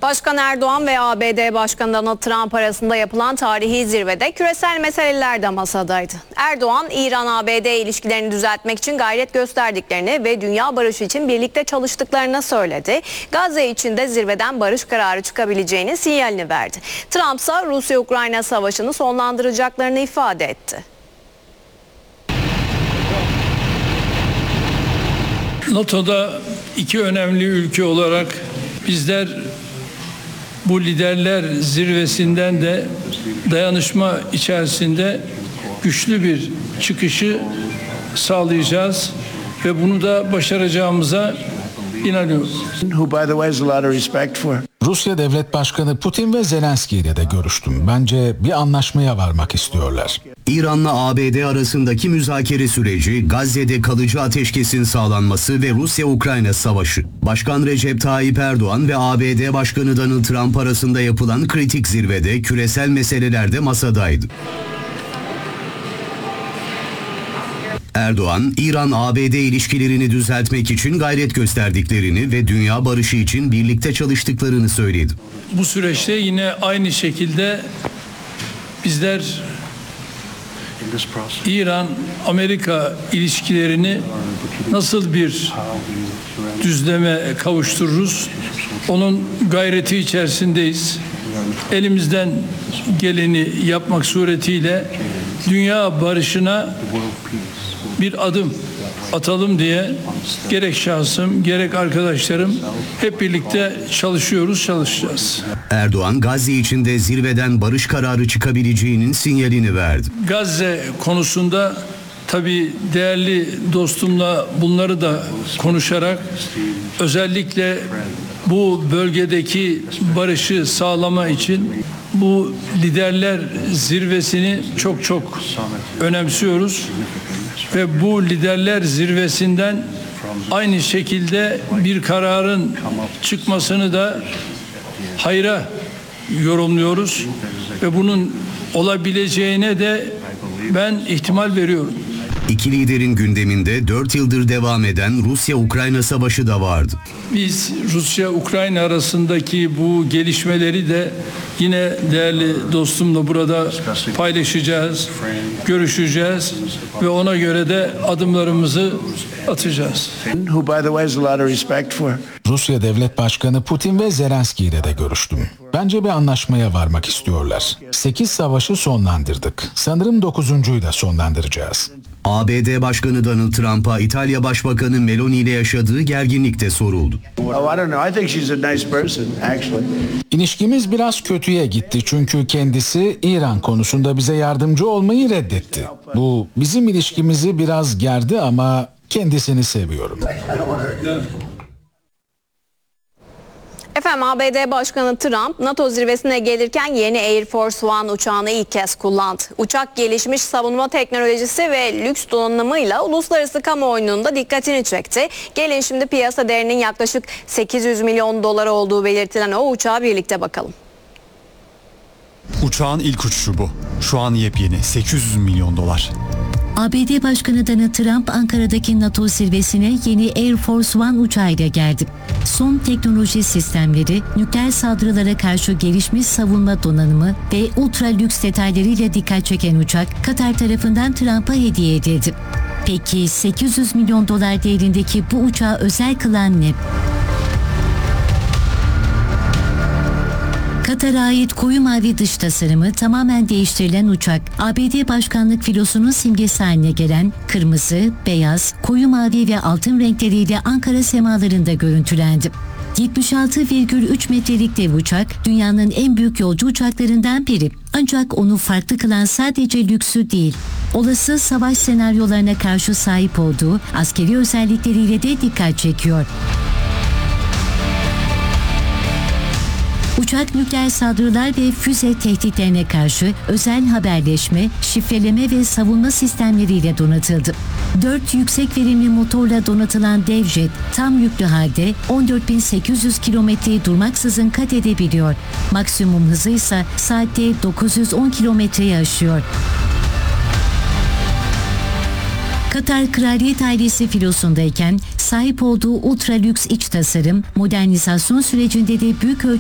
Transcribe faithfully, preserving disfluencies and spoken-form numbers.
Başkan Erdoğan ve A B D Başkanı Donald Trump arasında yapılan tarihi zirvede küresel meseleler de masadaydı. Erdoğan, İran-A B D ilişkilerini düzeltmek için gayret gösterdiklerini ve dünya barışı için birlikte çalıştıklarını söyledi. Gazze için de zirveden barış kararı çıkabileceğinin sinyalini verdi. Trump ise Rusya-Ukrayna savaşını sonlandıracaklarını ifade etti. NATO'da iki önemli ülke olarak bizler bu liderler zirvesinden de dayanışma içerisinde güçlü bir çıkışı sağlayacağız ve bunu da başaracağımıza inanıyorum. Rusya Devlet Başkanı Putin ve Zelenski ile de görüştüm. Bence bir anlaşmaya varmak istiyorlar. İran'la A B D arasındaki müzakere süreci, Gazze'de kalıcı ateşkesin sağlanması ve Rusya-Ukrayna savaşı. Başkan Recep Tayyip Erdoğan ve A B D Başkanı Donald Trump arasında yapılan kritik zirvede küresel meseleler de masadaydı. Erdoğan, İran-A B D ilişkilerini düzeltmek için gayret gösterdiklerini ve dünya barışı için birlikte çalıştıklarını söyledi. Bu süreçte yine aynı şekilde bizler İran-Amerika ilişkilerini nasıl bir düzleme kavuştururuz? Onun gayreti içerisindeyiz. Elimizden geleni yapmak suretiyle dünya barışına bir adım atalım diye gerek şahsım gerek arkadaşlarım hep birlikte çalışıyoruz, çalışacağız. Erdoğan, Gazze için de zirveden barış kararı çıkabileceğinin sinyalini verdi. Gazze konusunda tabii değerli dostumla bunları da konuşarak özellikle bu bölgedeki barışı sağlama için bu liderler zirvesini çok çok önemsiyoruz. Ve bu liderler zirvesinden aynı şekilde bir kararın çıkmasını da hayra yorumluyoruz. Ve bunun olabileceğine de ben ihtimal veriyorum. İki liderin gündeminde dört yıldır devam eden Rusya-Ukrayna savaşı da vardı. Biz Rusya-Ukrayna arasındaki bu gelişmeleri de yine değerli dostumla burada paylaşacağız, görüşeceğiz ve ona göre de adımlarımızı atacağız. Rusya Devlet Başkanı Putin ve Zelenski ile de görüştüm. Bence bir anlaşmaya varmak istiyorlar. Sekiz savaşı sonlandırdık. Sanırım dokuzuncuyu da sonlandıracağız. A B D Başkanı Donald Trump'a İtalya Başbakanı Meloni ile yaşadığı gerginlik de soruldu. İlişkimiz biraz kötüye gitti çünkü kendisi İran konusunda bize yardımcı olmayı reddetti. Bu bizim ilişkimizi biraz gerdi ama kendisini seviyorum. Efendim, A B D Başkanı Trump, NATO zirvesine gelirken yeni Air Force One uçağını ilk kez kullandı. Uçak gelişmiş savunma teknolojisi ve lüks donanımıyla uluslararası kamuoyunun da dikkatini çekti. Gelin şimdi piyasa değerinin yaklaşık sekiz yüz milyon dolar olduğu belirtilen o uçağa birlikte bakalım. Uçağın ilk uçuşu bu. Şu an yepyeni, sekiz yüz milyon dolar. A B D Başkanı Donald Trump Ankara'daki NATO zirvesine yeni Air Force One uçağıyla geldi. Son teknoloji sistemleri, nükleer saldırılara karşı gelişmiş savunma donanımı ve ultra lüks detaylarıyla dikkat çeken uçak Katar tarafından Trump'a hediye edildi. Peki sekiz yüz milyon dolar değerindeki bu uçağı özel kılan ne? Katar'a ait koyu mavi dış tasarımı tamamen değiştirilen uçak, A B D başkanlık filosunun simgesi haline gelen kırmızı, beyaz, koyu mavi ve altın renkleriyle Ankara semalarında görüntülendi. yetmiş altı virgül üç metrelik dev uçak dünyanın en büyük yolcu uçaklarından biri. Ancak onu farklı kılan sadece lüksü değil, olası savaş senaryolarına karşı sahip olduğu askeri özellikleriyle de dikkat çekiyor. Uçak nükleer saldırılar ve füze tehditlerine karşı özel haberleşme, şifreleme ve savunma sistemleriyle donatıldı. Dört yüksek verimli motorla donatılan dev jet tam yüklü halde on dört bin sekiz yüz kilometreyi durmaksızın kat edebiliyor. Maksimum hızı ise saatte dokuz yüz on kilometreyi aşıyor. Katar Kraliyet ailesi filosundayken sahip olduğu ultra lüks iç tasarım, modernizasyon sürecinde de büyük ölçüde